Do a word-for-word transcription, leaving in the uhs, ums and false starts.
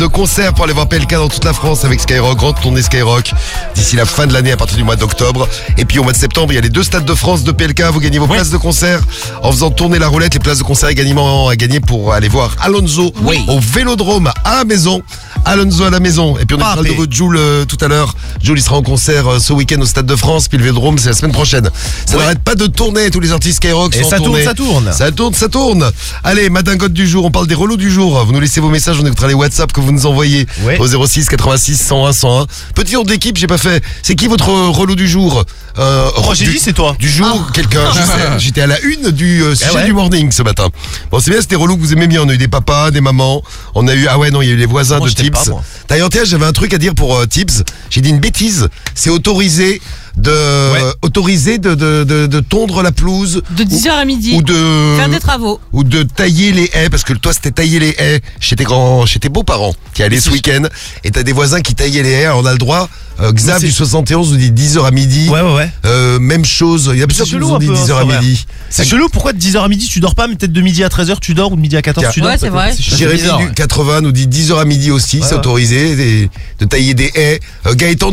De concerts pour aller voir P L K dans toute la France avec Skyrock, grande tournée Skyrock d'ici la fin de l'année à partir du mois d'octobre. Et puis au mois de septembre, il y a les deux stades de France de P L K. Vous gagnez vos oui. places de concert en faisant tourner la roulette. Les places de concert également à gagner pour aller voir Alonso oui. au Vélodrome à la maison. Alonso à la maison. Et puis on écoutera le nouveau Jul euh, tout à l'heure. Jul il sera en concert euh, ce week-end au Stade de France. Puis le Vélodrome c'est la semaine prochaine. Ça oui. n'arrête pas de tourner. Tous les artistes Skyrock Et sont ça en tournée. tourne, ça tourne. Ça tourne, ça tourne. Allez, Madingote du jour. On parle des relous du jour. Vous nous laissez vos messages. On écoutera les WhatsApp que vous nous envoyez oui. au zéro six quatre-vingt-six cent un cent un. Petit tour de l'équipe, j'ai pas fait. C'est qui votre relou du jour? euh, Moi j'ai du, dit c'est toi. Du jour, ah. quelqu'un. J'étais à la une du euh, sujet ah ouais. du morning ce matin. Bon, c'est bien, c'était relou que vous aimez bien. On a eu des papas, des mamans. On a eu, ah ouais, non, il y a eu les voisins moi, de Tips. D'ailleurs, tiens, j'avais un truc à dire pour euh, Tips. J'ai dit une bêtise. C'est autorisé de ouais. autorisé de, de, de, de tondre la pelouse de dix heures à midi ou de faire des travaux ou de tailler les haies, parce que toi c'était tailler les haies chez tes grands chez tes beaux-parents qui allaient ce week-end et t'as des voisins qui taillaient les haies. Alors on a le droit. euh, Xav du soixante et onze nous dit dix heures à midi. Ouais ouais ouais. Euh, même chose, il y a plusieurs qui nous ont dit dix heures à midi. C'est chelou, pourquoi de dix heures à midi tu dors pas, mais peut-être de midi à treize heures tu dors ou de midi à quatorze heures tu dors. Ouais, c'est vrai. Jérémy du quatre-vingts nous dit dix heures à midi aussi, ouais, c'est ouais. autorisé de tailler des haies. euh, Gaëtan